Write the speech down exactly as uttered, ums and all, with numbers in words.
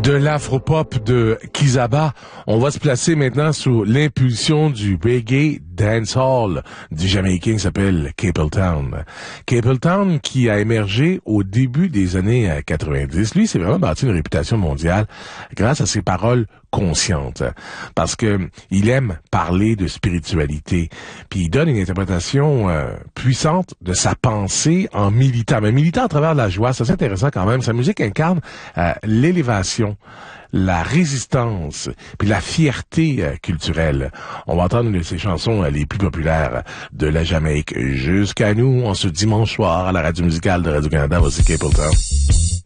de l'afropop de Kizaba. On va se placer maintenant sous l'impulsion du reggae dancehall du Jamaïcain qui s'appelle Capleton. Capleton qui a émergé au début des années quatre-vingt-dix. Lui, c'est vraiment bâti une réputation mondiale grâce à ses paroles conscientes. Parce que il aime parler de spiritualité. Puis il donne une interprétation euh, puissante de sa pensée en militant. Mais militant à travers la joie, ça c'est intéressant quand même. Sa musique incarne euh, l'élévation, la résistance, puis la fierté euh, culturelle. On va entendre une de ses chansons euh, les plus populaires de la Jamaïque jusqu'à nous, en ce dimanche soir, à la radio musicale de Radio-Canada. Voici Capleton.